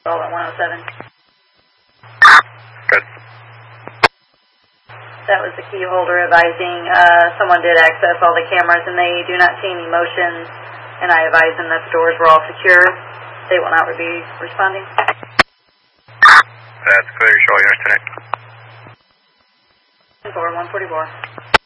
All at 107. Good. That was the key holder advising someone did access all the cameras and they do not see any motions, and I advised them that the doors were all secure. They will not be responding. That's clear. Show units tonight. 144.